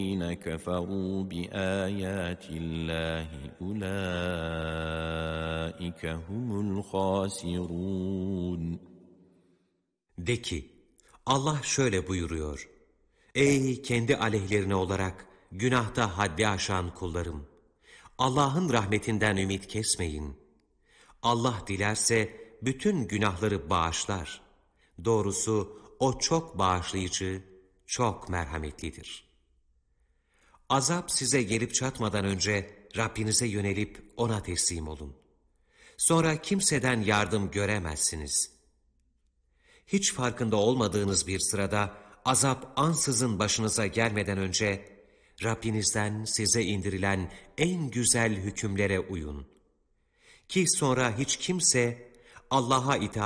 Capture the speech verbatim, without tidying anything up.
كفروا بآيات الله أولئك هم الخاسرون. De ki, Allah şöyle buyuruyor: Ey kendi aleyhlerine olarak günahta haddi aşan kullarım! Allah'ın rahmetinden ümit kesmeyin. Allah dilerse bütün günahları bağışlar. Doğrusu O çok bağışlayıcı, çok merhametlidir. Azap size gelip çatmadan önce Rabbinize yönelip O'na teslim olun. Sonra kimseden yardım göremezsiniz. Hiç farkında olmadığınız bir sırada azap ansızın başınıza gelmeden önce Rabbinizden size indirilen en güzel hükümlere uyun. Ki sonra hiç kimse Allah'a itaat